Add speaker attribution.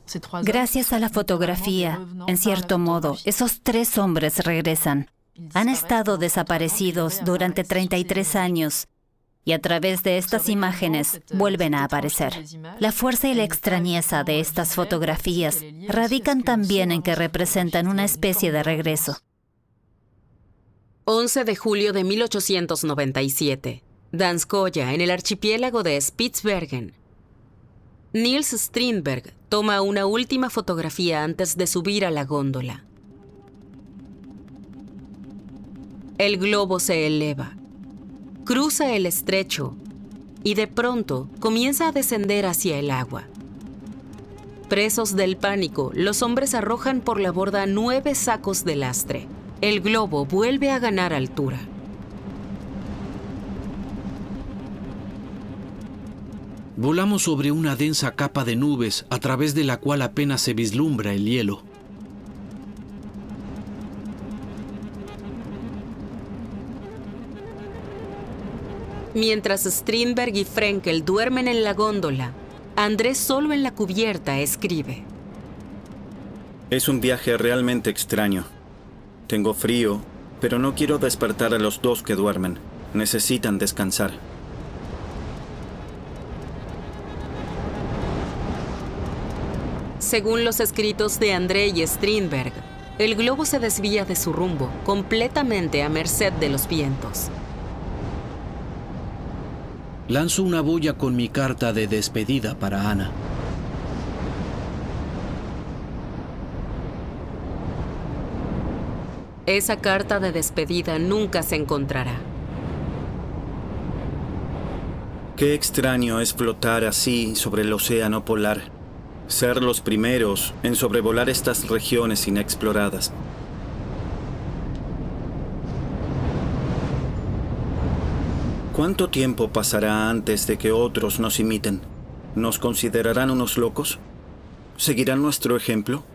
Speaker 1: Gracias a la fotografía, en cierto modo, esos 3 hombres regresan. Han estado desaparecidos durante 33 años y a través de estas imágenes vuelven a aparecer. La fuerza y la extrañeza de estas fotografías radican también en que representan una especie de regreso.
Speaker 2: 11 de julio de 1897. Danskoya, en el archipiélago de Spitsbergen. Niels Strindberg toma una última fotografía antes de subir a la góndola. El globo se eleva, cruza el estrecho y de pronto comienza a descender hacia el agua. Presos del pánico, los hombres arrojan por la borda 9 sacos de lastre. El globo vuelve a ganar altura.
Speaker 3: Volamos sobre una densa capa de nubes a través de la cual apenas se vislumbra el hielo.
Speaker 2: Mientras Strindberg y Frenkel duermen en la góndola, Andrés solo en la cubierta escribe.
Speaker 4: Es un viaje realmente extraño. Tengo frío, pero no quiero despertar a los 2 que duermen. Necesitan descansar.
Speaker 2: Según los escritos de André y Strindberg, el globo se desvía de su rumbo, completamente a merced de los vientos.
Speaker 3: Lanzo una boya con mi carta de despedida para Ana.
Speaker 2: Esa carta de despedida nunca se encontrará.
Speaker 4: Qué extraño es flotar así sobre el océano polar. Ser los primeros en sobrevolar estas regiones inexploradas. ¿Cuánto tiempo pasará antes de que otros nos imiten? ¿Nos considerarán unos locos? ¿Seguirán nuestro ejemplo?